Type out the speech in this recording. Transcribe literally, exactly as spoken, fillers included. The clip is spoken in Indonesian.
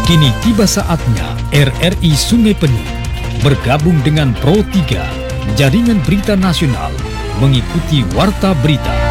Kini tiba saatnya R R I Sungai Penuh bergabung dengan Pro tiga, Jaringan Berita Nasional, mengikuti Warta Berita.